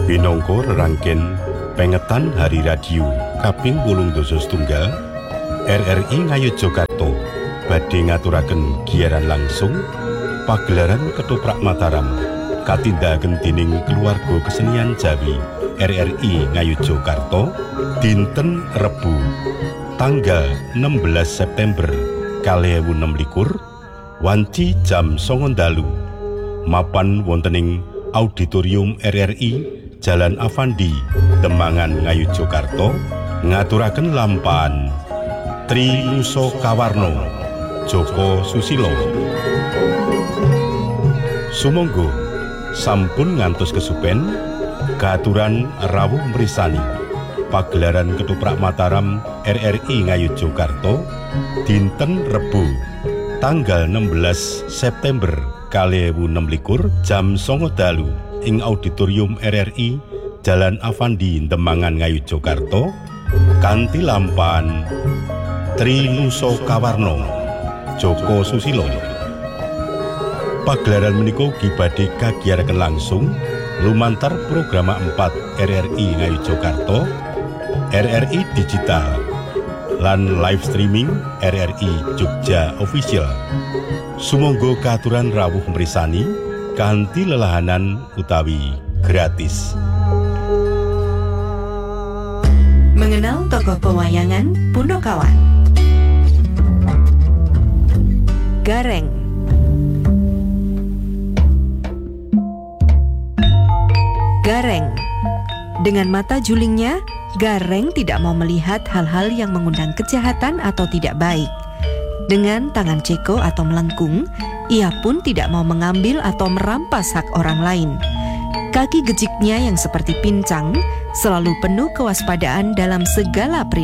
Binongko rerangken pengetan hari radio kaping 87 RRI Ngayogyakarta badhe ngaturaken giaran langsung pagelaran Ketoprak Mataram katindakaken dening keluarga kesenian Jawi RRI Ngayogyakarta dinten Rebu tanggal 16 September 2026 wanci jam 09.00 mapan wontening auditorium RRI Jalan Avandi, Demangan, Ngayogyakarta, ngaturaken lampahan Tri Nusa Kawarna, Joko Susilo. Sumangga sampun ngantos kesupen katuran rawuh mrisani pagelaran Ketoprak Mataram RRI Ngayogyakarta dinten Rebu tanggal 16 September 2026 jam 09.00 ing auditorium RRI Jalan Avandi Demangan Ngayogyakarta kanthi lampahan Tri Nusa Kawarna Joko Susilo. Pagelaran menika ugi badhe kagiyaraken langsung lumantar program 4 RRI Ngayogyakarta, RRI Digital lan live streaming RRI Jogja Official. Sumangga katuran rawuh mrisani kanthi lelahanan utawi gratis. Mengenal tokoh pewayangan Punakawan. Gareng. Gareng. Dengan mata julingnya, Gareng tidak mau melihat hal-hal yang mengundang kejahatan atau tidak baik. Dengan tangan ceko atau melengkung, ia pun tidak mau mengambil atau merampas hak orang lain. Kaki gejiknya yang seperti pincang selalu penuh kewaspadaan dalam segala perilaku.